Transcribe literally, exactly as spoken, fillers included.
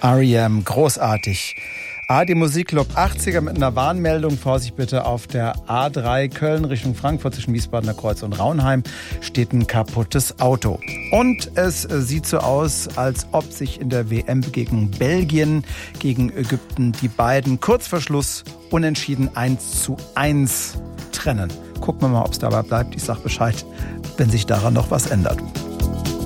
R E M, großartig. A, die Musikclub achtziger mit einer Warnmeldung. Vorsicht bitte, auf der A drei Köln Richtung Frankfurt zwischen Wiesbadener Kreuz und Raunheim steht ein kaputtes Auto. Und es sieht so aus, als ob sich in der W M-Begegnung Belgien gegen Ägypten die beiden kurz vor Schluss unentschieden eins zu eins trennen. Gucken wir mal, ob es dabei bleibt. Ich sag Bescheid, wenn sich daran noch was ändert.